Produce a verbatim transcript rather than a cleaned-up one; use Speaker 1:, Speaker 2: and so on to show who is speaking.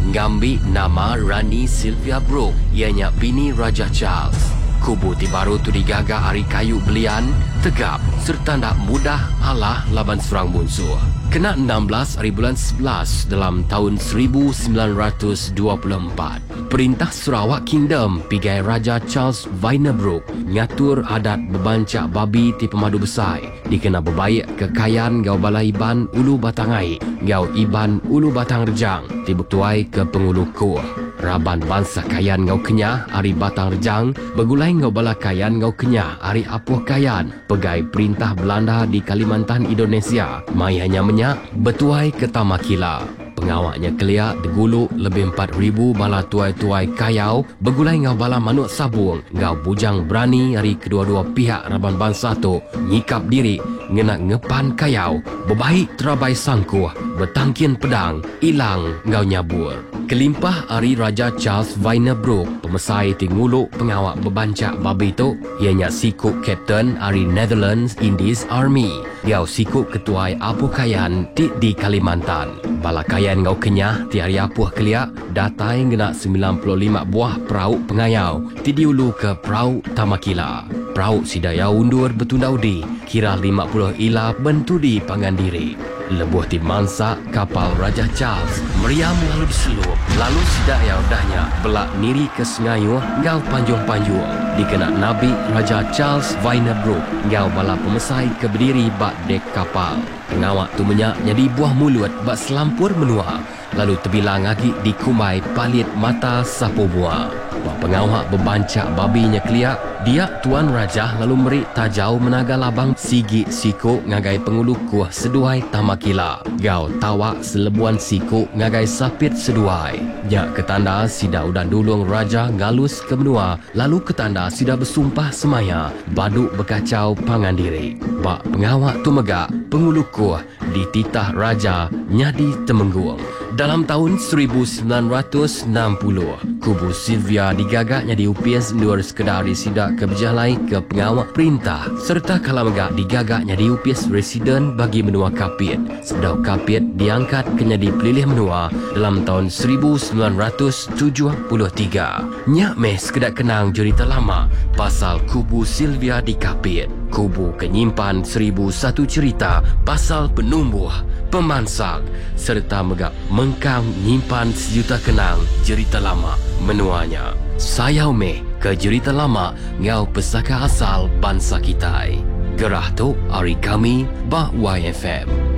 Speaker 1: ngambil nama Rani Sylvia Brooke, ianya bini Raja Charles. Kubu ti baru tu digagah hari kayu belian, tegap serta tak mudah alah laban serang musuh. Kena enam belas hari bulan sebelas dalam tahun seribu sembilan ratus dua puluh empat. Perintah Sarawak Kingdom pigai Raja Charles Vaina Brooke ngatur adat bebancak babi ti pemadu besai. Dikena berbaik kekayaan gau balai Iban Ulu Batangai, gau Iban Ulu Batang Rejang, tibuk-tuai ke pengulu kuh. Raban bangsa kayan ngau kenyah hari Batang Rejang, begulai ngau bala kayan ngau kenyah hari Apuh Kayan, pegai perintah Belanda di Kalimantan Indonesia. Mai hanya menyak, betuai ke Tamakila. Pengawaknya kelia degulu lebih empat ribu bala tuai-tuai kayau, begulai ngau bala manuk sabung, ngau bujang berani hari kedua-dua pihak raban bangsa tu, nyikap diri, ngena ngepan kayau, bebaik terabai sangkuh, bertangkin pedang, ilang ngau nyabur. Kelimpah hari Raja Charles Vaina Brooke, pemesai tinguluk pengawak bebancak babi tu, ianya sikuk Captain hari Netherlands Indies Army. Gau sikuk ketuai Apuh Kayan ti di Kalimantan. Bala kayan ngau kenyah ti hari Apuh Keliak, datai ngena sembilan puluh lima buah perahu pengayau, ti diulu ke perahu Tamakila. Perahu sidaya undur betundaudi, kira lima puluh ila bentudi Pangandiri. Lebuh ti mansa kapal Raja Charles meriam lalu diselup, lalu sidaya udahnya belak niri ke Sengayuh ngau panjung-panjung. Dikena Nabi Raja Charles Vaina Brooke ngau bala pemesai ke berdiri bak dek kapal. Pengawak tu menyak jadi buah mulut bak selampur menua, lalu terbilang lagi dikumai palit mata sapu buah. Bak pengawak bebancak babinya keliak, dia Tuan Raja lalu merik tajau menaga labang sigi siku ngagai pengulu kuah seduai Tamakila. Gau tawak selebuan siku ngagai sapit seduai. Jak ketanda sida udan dulung Raja ngalus ke benua, lalu ketanda sida bersumpah semaya, baduk berkacau Pangandiri. Bak pengawak tu megak, pengulu kuah dititah Raja nyadi temenggung. Dalam tahun seribu sembilan ratus enam puluh, kubu Sylvia digagaknya diupis nur sekedar disidak ke berjalai ke pengawak perintah, serta kalamegak digagaknya diupis residen bagi menua Kapit. Sedau Kapit diangkat kena dipilih menua dalam tahun seribu sembilan ratus tujuh puluh tiga. Nyak meh sekedar kenang cerita lama pasal kubu Sylvia di Kapit. Kubu kenyimpan seribu satu cerita pasal penumbuh, pemansak, serta megak mengkang nyimpan sejuta kenang cerita lama menuanya. Sayau meh ke cerita lama ngau pesaka asal bangsa kita. Gerah tu hari kami bah Y F M.